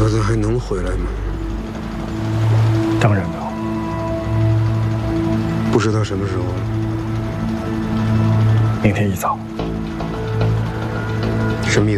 说他还能回来吗？ 当然能。 不知道什么时候。 明天一早。 什么意思？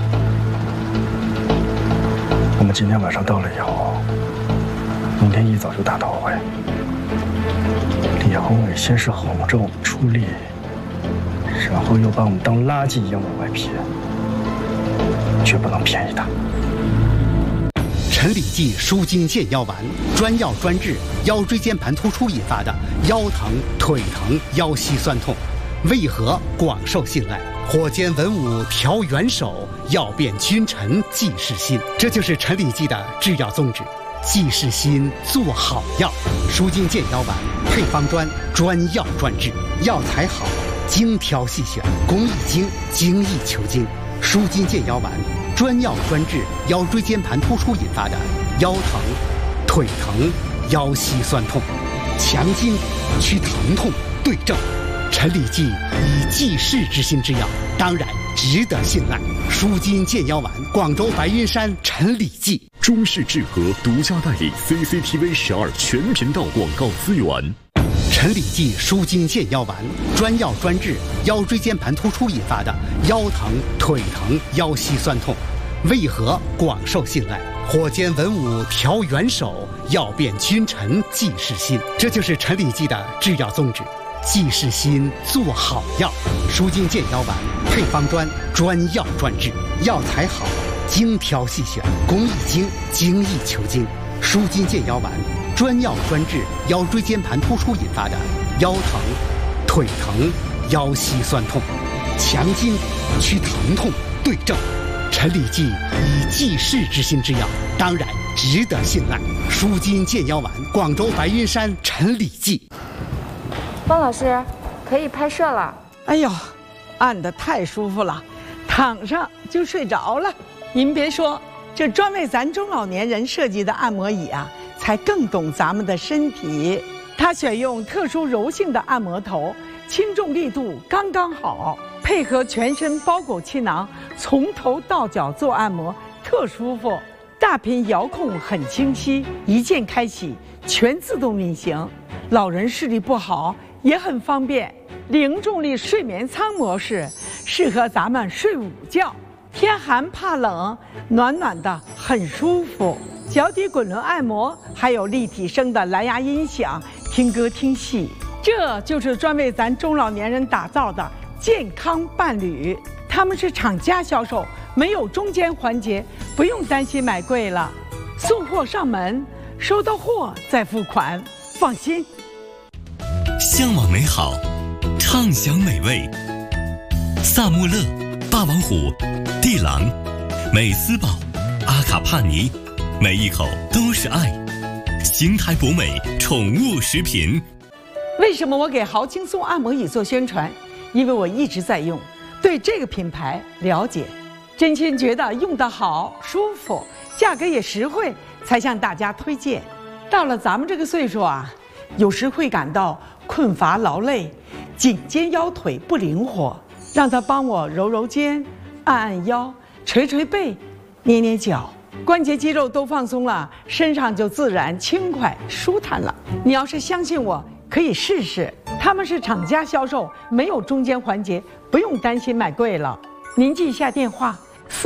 我们今天晚上到了以后，明天一早就打道回。李宏伟先是哄着我们出力，然后又把我们当垃圾一样往外撇，绝不能便宜他。 陈李济舒筋健腰丸，专药专治腰椎间盘突出引发的腰疼、腿疼、腰膝酸痛，为何广受信赖？火尖文武调元首，药变君臣济世心。这就是陈李济的制药宗旨。济世心，做好药。舒筋健腰丸配方专药专治，药材好，精挑细选，工艺精，精益求精。舒筋健腰丸专药专治腰椎间盘突出引发的腰疼、腿疼、腰膝酸痛，强筋去疼痛，对症。陈李济以济世之心之药，当然值得信赖。舒筋健腰丸，广州白云山陈李济。 中式制和独家代理 CCTV 12全频道广告资源。 陈李济舒筋健腰丸，专药专治腰椎间盘突出引发的腰疼、腿疼、腰膝酸痛，为何广受信赖？火尖文武调元首，药变君臣济世心。这就是陈李济的制药宗旨。济世心，做好药。舒筋健腰丸配方专药专治，药材好，精挑细选，工艺精，精益求精。舒筋健腰丸专药专治腰椎间盘突出引发的腰疼、腿疼、腰膝酸痛，强筋去疼痛，对症。陈李济以济世之心之药，当然值得信赖。舒筋健腰丸，广州白云山陈李济。 方老师，可以拍摄了。 哎呦，按得太舒服了，躺上就睡着了。您别说，这专为咱中老年人设计的按摩椅啊，才更懂咱们的身体。它选用特殊柔性的按摩头，轻重力度刚刚好，配合全身包裹气囊，从头到脚做按摩，特舒服。大屏遥控很清晰，一键开启，全自动运行。老人视力不好也很方便。零重力睡眠舱模式适合咱们睡午觉，天寒怕冷，暖暖的很舒服。脚底滚轮按摩，还有立体声的蓝牙音响，听歌听戏。这就是专为咱中老年人打造的健康伴侣。他们是厂家销售，没有中间环节，不用担心买贵了。送货上门，收到货再付款，放心。 向往美好，畅享美味。萨穆勒、霸王虎、地狼、美斯宝、阿卡帕尼，每一口都是爱。邢台博美宠物食品。 为什么我给豪轻松按摩椅做宣传？因为我一直在用，对这个品牌了解，真心觉得用得好、舒服，价格也实惠，才向大家推荐。到了咱们这个岁数啊，有时会感到困乏劳累，颈肩腰腿不灵活，让他帮我揉揉肩，按按腰，捶捶背，捏捏脚，关节肌肉都放松了，身上就自然轻快舒坦了。你要是相信我，可以试试。他们是厂家销售，没有中间环节，不用担心买贵了。您记一下电话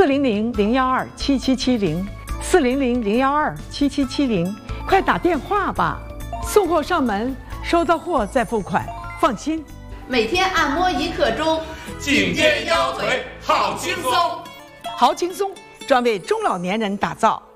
：400-012-7770，400-012-7770，快打电话吧。送货上门，收到货再付款，放心。 每天按摩一刻钟， 颈肩腰腿好轻松。 好轻松，专为中老年人打造。